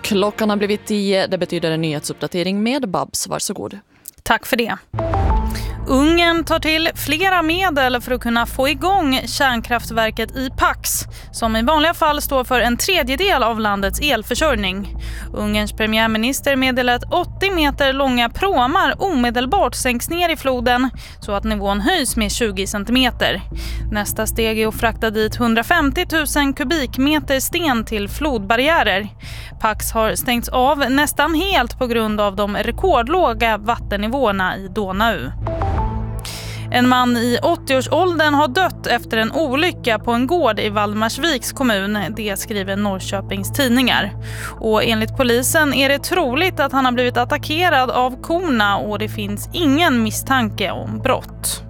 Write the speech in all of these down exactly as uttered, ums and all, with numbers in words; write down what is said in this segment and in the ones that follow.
Klockan har blivit tio, det betyder en nyhetsuppdatering med Babs, varsågod. Tack för det. Ungern tar till flera medel för att kunna få igång kärnkraftverket i Paks, som i vanliga fall står för en tredjedel av landets elförsörjning. Ungerns premiärminister meddelar att åttio meter långa pråmar omedelbart sänks ner i floden så att nivån höjs med tjugo centimeter. Nästa steg är att frakta dit hundrafemtio tusen kubikmeter sten till flodbarriärer. Paks har stängts av nästan helt på grund av de rekordlåga vattennivåerna i Donau. En man i åttioårsåldern har dött efter en olycka på en gård i Valdemarsviks kommun, det skriver Norrköpings tidningar. Och enligt polisen är det troligt att han har blivit attackerad av korna och det finns ingen misstanke om brott.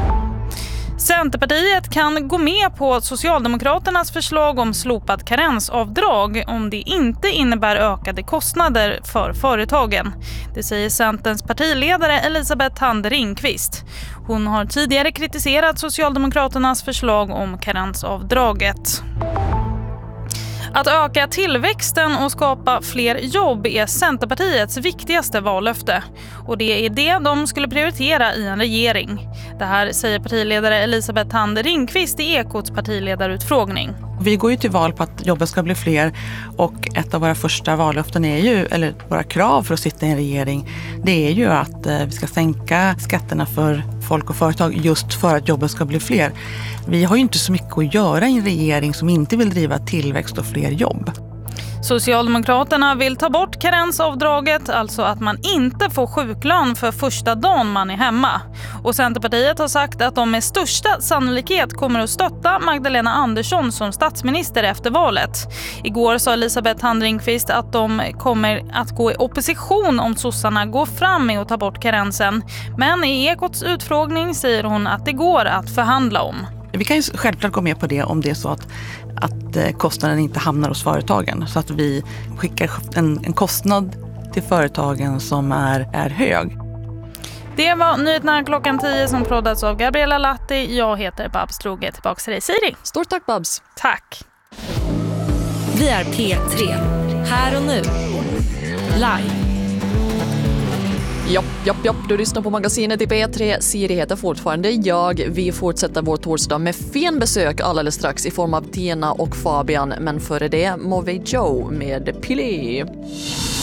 Centerpartiet kan gå med på Socialdemokraternas förslag om slopad karensavdrag om det inte innebär ökade kostnader för företagen. Det säger Centerns partiledare Elisabeth Thand Ringqvist. Hon har tidigare kritiserat Socialdemokraternas förslag om karensavdraget. Att öka tillväxten och skapa fler jobb är Centerpartiets viktigaste vallöfte. Och det är det de skulle prioritera i en regering. Det här säger partiledare Elisabeth Thand Ringqvist i Ekots partiledarutfrågning. Vi går ju till val på att jobben ska bli fler och ett av våra första vallöften är ju, eller våra krav för att sitta i en regering, det är ju att vi ska sänka skatterna för folk och företag just för att jobben ska bli fler. Vi har ju inte så mycket att göra i en regering som inte vill driva tillväxt och fler jobb. Socialdemokraterna vill ta bort karensavdraget, alltså att man inte får sjuklön för första dagen man är hemma. Och Centerpartiet har sagt att de med största sannolikhet kommer att stötta Magdalena Andersson som statsminister efter valet. Igår sa Elisabeth Thand Ringqvist att de kommer att gå i opposition om sossarna går fram med att ta bort karensen. Men i Ekots utfrågning säger hon att det går att förhandla om. Vi kan ju självklart gå med på det om det är så att, att kostnaden inte hamnar hos företagen. Så att vi skickar en, en kostnad till företagen som är, är hög. Det var nyheterna klockan tio som proddas av Gabriella Latti. Jag heter Babs Droge. Tillbaka till dig, Siri. Stort tack, Babs. Tack. Vi är P tre. Här och nu. Live. Jopp, jopp, jopp. Du lyssnar på magasinet i P tre. Siri heter fortfarande jag. Vi fortsätter vår torsdag med fin besök alldeles strax i form av Tina och Fabian. Men före det, Movie Joe med Pili.